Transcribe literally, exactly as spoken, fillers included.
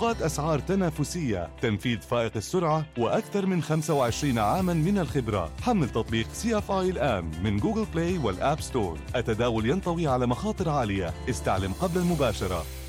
صفقات أسعار تنافسية، تنفيذ فائق السرعة، وأكثر من خمسة وعشرين عاماً من الخبرة. حمل تطبيق سي اف اي الآن من جوجل بلاي والآب ستور. التداول ينطوي على مخاطر عالية، استعلم قبل المباشرة.